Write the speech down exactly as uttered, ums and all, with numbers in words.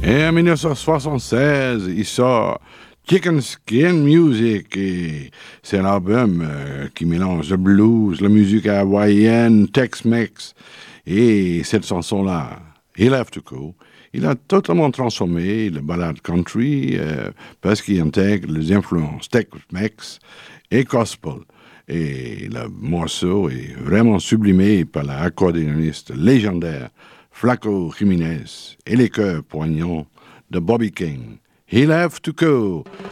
Et en dix-neuf cent soixante-seize, il sort Chicken Skin Music. Et c'est un album euh, qui mélange le blues, la musique hawaïenne, Tex-Mex. Et cette chanson-là, He'll Have to Go, il a totalement transformé le ballade country euh, parce qu'il intègre les influences Tex-Mex et gospel. Et le morceau est vraiment sublimé par l'accordéoniste légendaire Flaco Jiménez et les chœurs poignants de Bobby King. He'll Have to Go.